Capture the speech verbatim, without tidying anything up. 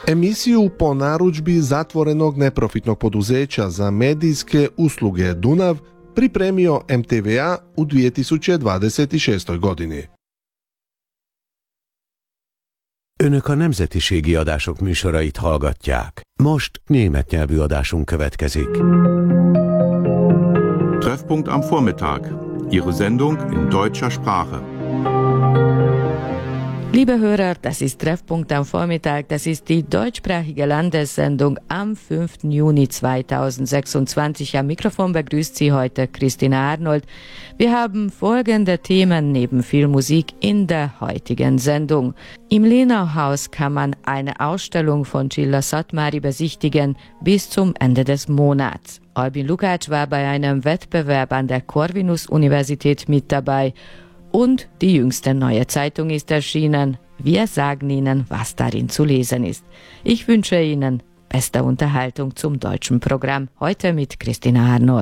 Emisiju po narudžbi zatvorenog neprofitnog poduzeća za medijske usluge Dunav pripremio M T V A u dvije tisuće dvadeset šestoj godini. Önök a nemzetiségi adások műsorait hallgatják. Most német nyelvű adásunk következik. Treffpunkt am Vormittag. Ihre Sendung in deutscher Sprache. Liebe Hörer, das ist Treffpunkt am Vormittag. Das ist die deutschsprachige Landessendung am fünften Juni zweitausendsechsundzwanzig. Am Mikrofon begrüßt Sie heute Christina Arnold. Wir haben folgende Themen neben viel Musik in der heutigen Sendung. Im Lenauhaus kann man eine Ausstellung von Csilla Szatmári besichtigen bis zum Ende des Monats. Albin Lukács war bei einem Wettbewerb an der Corvinus-Universität mit dabei. Und die jüngste neue Zeitung ist erschienen. Wir sagen Ihnen, was darin zu lesen ist. Ich wünsche Ihnen beste Unterhaltung zum deutschen Programm. Heute mit Christina Arnold.